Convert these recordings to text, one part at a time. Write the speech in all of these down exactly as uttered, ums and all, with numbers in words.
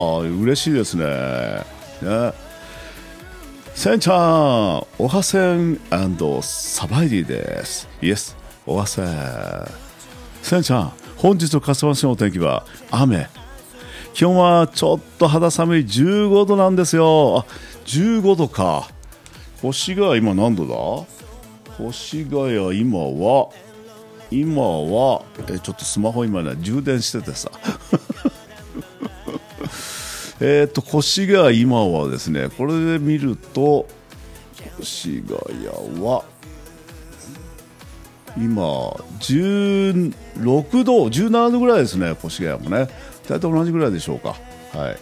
あ、嬉しいですね。ね、せんちゃん、おはせん&サバイディです。イエス、おはせん。せんちゃん、本日の笠間市のお天気は雨。気温はちょっと肌寒いじゅうごどなんですよ。あ、じゅうごどか。越谷今何度だ？越谷今は今はえちょっとスマホ今ね充電しててさえっと越谷今はですね、これで見ると越谷は今じゅうろくど、じゅうななどぐらいですね。越谷もね大体同じぐらいでしょうか。はい。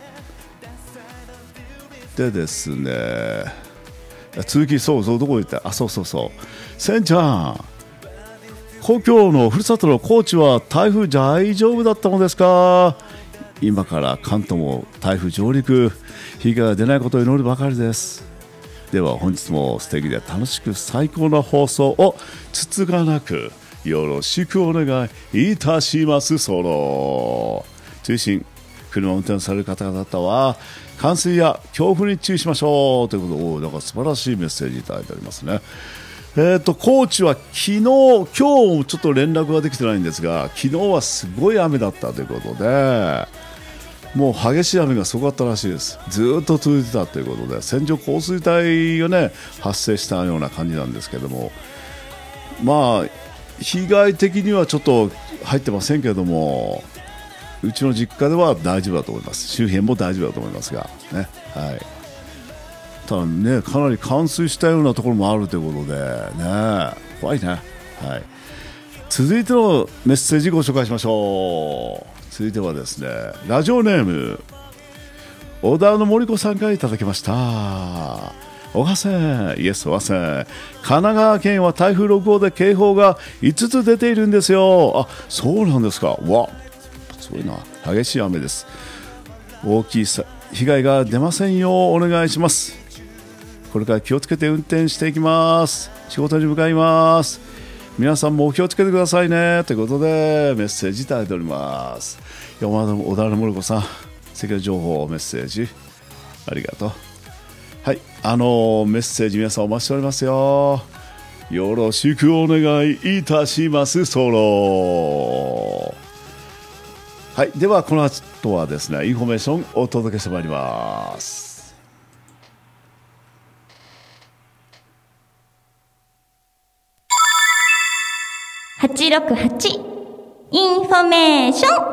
でですね、続き、そうそう、どこ行った？あ、そうそうそう、せんちゃん、故郷のふるさとの高知は台風大丈夫だったのですか？今から関東も台風上陸、被害が出ないことを祈るばかりです。では本日も素敵で楽しく最高な放送をつつがなくよろしくお願いいたします。その通信、車を運転される方々は冠水や強風に注意しましょうということを、なんか素晴らしいメッセージいただいておりますね。えーと、高知は昨日、今日ちょっと連絡ができてないんですが、昨日はすごい雨だったということで、もう激しい雨がすごかったらしいです。ずっと続いてたということで、線状降水帯がね発生したような感じなんですけども、まあ被害的にはちょっと入ってませんけれども、うちの実家では大丈夫だと思います。周辺も大丈夫だと思いますがね。はい。ただね、かなり冠水したようなところもあるということでね、怖いね。はい。続いてのメッセージご紹介しましょう。続いてはですね、ラジオネーム小田の森子さんからいただきました。おはせん、イエスおはせん。神奈川県は台風ろくごうで警報がいつつ出ているんですよ。あ、そうなんですか。わ、すごいな。激しい雨です。大きい被害が出ませんようお願いします。これから気をつけて運転していきます。仕事に向かいます。皆さんもお気をつけてくださいねということでメッセージいただいております。山田小田の森子さん、素敵な情報メッセージありがとう。はい、あのメッセージ皆さんお待ちしておりますよ。よろしくお願いいたします。ソロ。はい、ではこの後はですね、インフォメーションをお届けしてまいります。 はちろくはちインフォメーショ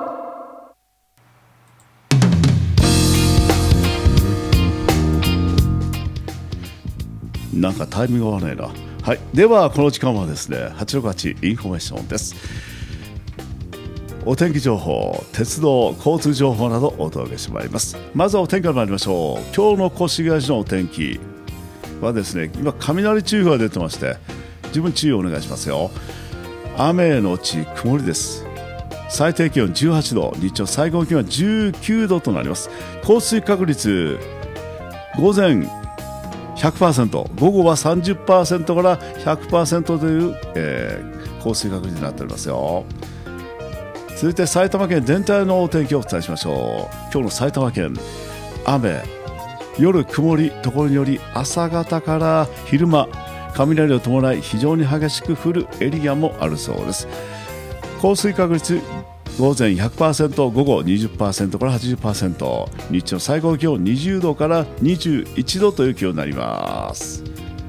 ン。なんかタイミングが合わないな。はい、ではこの時間はですね、はちろくはちインフォメーションです。お天気情報、鉄道、交通情報などお届けしてまいります。まずはお天気から参りましょう。今日の越谷市のお天気はですね、今雷注意報が出てまして、十分注意をお願いしますよ。雨のち曇りです。最低気温じゅうはちど、日中最高気温はじゅうきゅうどとなります。降水確率午前 ひゃくパーセント、午後は さんじゅっパーセント から ひゃくパーセント という、えー、降水確率になっておりますよ。続いて埼玉県全体のお天気をお伝えしましょう。今日の埼玉県、雨、夜曇り、ところにより朝方から昼間雷を伴い非常に激しく降るエリアもあるそうです。降水確率午前 ひゃくパーセント、午後 にじゅっパーセント から はちじゅっパーセント、日中の最高気温にじゅうどからにじゅういちどという気温になります。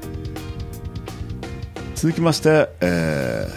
続きまして、え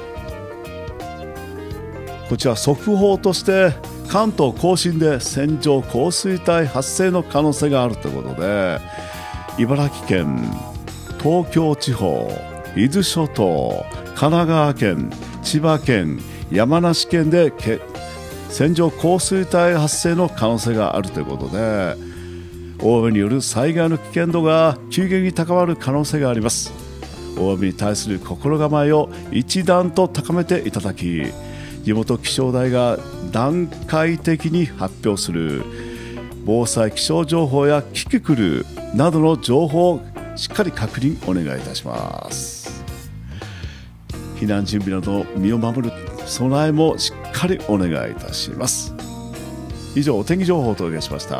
ー、こちら速報として関東甲信で線状降水帯発生の可能性があるということで、茨城県、東京地方、伊豆諸島、神奈川県、千葉県、山梨県で線状降水帯発生の可能性があるということで、大雨による災害の危険度が急激に高まる可能性があります。大雨に対する心構えを一段と高めていただき、地元気象台が段階的に発表する防災気象情報やキキクルなどの情報をしっかり確認お願いいたします。避難準備など身を守る備えもしっかりお願いいたします。 以上お天気情報をお届けしました。